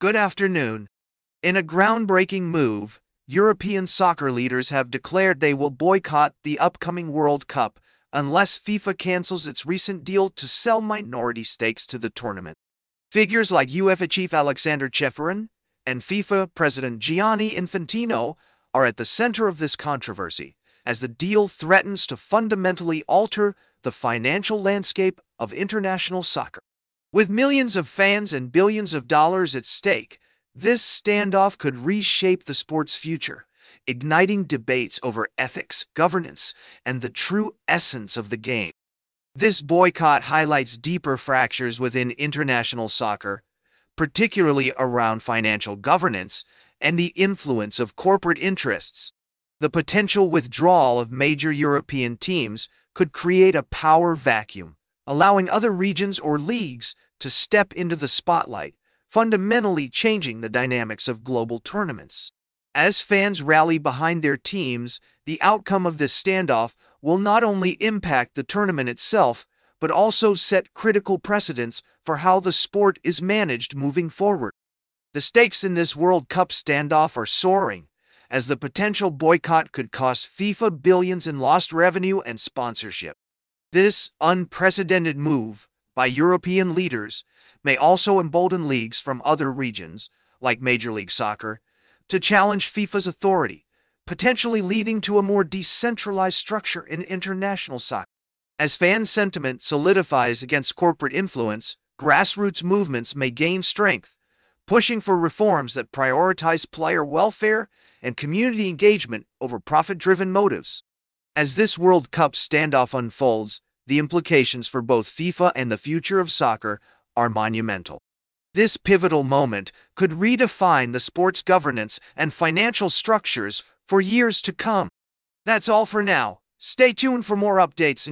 Good afternoon. In a groundbreaking move, European soccer leaders have declared they will boycott the upcoming World Cup unless FIFA cancels its recent deal to sell minority stakes to the tournament. Figures like UEFA chief Alexander Ceferin and FIFA president Gianni Infantino are at the center of this controversy, as the deal threatens to fundamentally alter the financial landscape of international soccer. With millions of fans and billions of dollars at stake, this standoff could reshape the sport's future, igniting debates over ethics, governance, and the true essence of the game. This boycott highlights deeper fractures within international soccer, particularly around financial governance and the influence of corporate interests. The potential withdrawal of major European teams could create a power vacuum, allowing other regions or leagues to step into the spotlight, fundamentally changing the dynamics of global tournaments. As fans rally behind their teams, the outcome of this standoff will not only impact the tournament itself, but also set critical precedents for how the sport is managed moving forward. The stakes in this World Cup standoff are soaring, as the potential boycott could cost FIFA billions in lost revenue and sponsorship. This unprecedented move by European leaders may also embolden leagues from other regions, like Major League Soccer, to challenge FIFA's authority, potentially leading to a more decentralized structure in international soccer. As fan sentiment solidifies against corporate influence, grassroots movements may gain strength, pushing for reforms that prioritize player welfare and community engagement over profit-driven motives. As this World Cup standoff unfolds, the implications for both FIFA and the future of soccer are monumental. This pivotal moment could redefine the sport's governance and financial structures for years to come. That's all for now. Stay tuned for more updates.